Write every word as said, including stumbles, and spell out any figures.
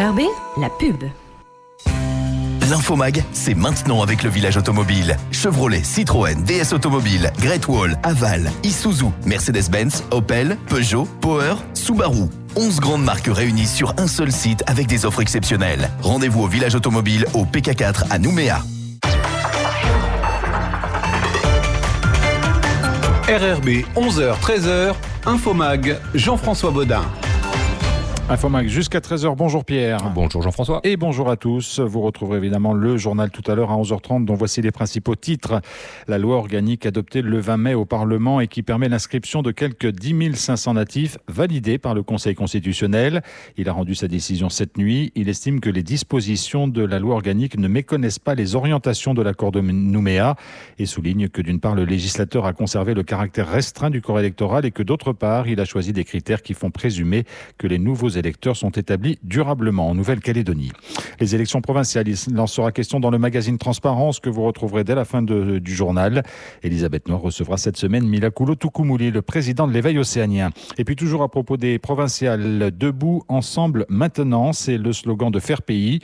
R R B, la pub. L'Infomag, c'est maintenant avec le village automobile. Chevrolet, Citroën, D S Automobile, Great Wall, Aval, Isuzu, Mercedes-Benz, Opel, Peugeot, Power, Subaru. onze grandes marques réunies sur un seul site avec des offres exceptionnelles. Rendez-vous au village automobile au P K quatre à Nouméa. R R B, onze heures treize heures, Infomag, Jean-François Baudin. Infomag jusqu'à treize heures. Bonjour Pierre. Bonjour Jean-François. Et bonjour à tous. Vous retrouverez évidemment le journal tout à l'heure à onze heures trente dont voici les principaux titres. La loi organique adoptée le vingt mai au Parlement et qui permet l'inscription de quelques dix mille cinq cents natifs validés par le Conseil constitutionnel. Il a rendu sa décision cette nuit. Il estime que les dispositions de la loi organique ne méconnaissent pas les orientations de l'accord de Nouméa et souligne que d'une part le législateur a conservé le caractère restreint du corps électoral et que d'autre part il a choisi des critères qui font présumer que les nouveaux électeurs sont établis durablement en Nouvelle-Calédonie. Les élections provinciales, il en sera question dans le magazine Transparence que vous retrouverez dès la fin de, du journal. Elisabeth Noir recevra cette semaine Milakulo Tukumuli, le président de l'éveil océanien. Et puis toujours à propos des provinciales, debout ensemble maintenant, c'est le slogan de Faire Pays.